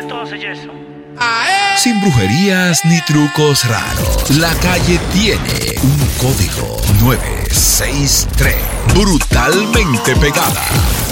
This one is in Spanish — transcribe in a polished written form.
tú haces eso? Sin brujerías ni trucos raros, la calle tiene un código 963, brutalmente pegada.